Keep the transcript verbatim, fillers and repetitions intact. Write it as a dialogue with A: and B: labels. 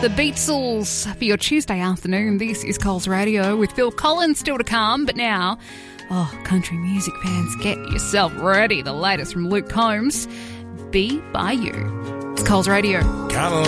A: The Beatles for your Tuesday afternoon. This is Coles Radio with Phil Collins still to come. But now, oh, country music fans, get yourself ready. The latest from Luke Combs, Be By You. It's Coles Radio.
B: Come on.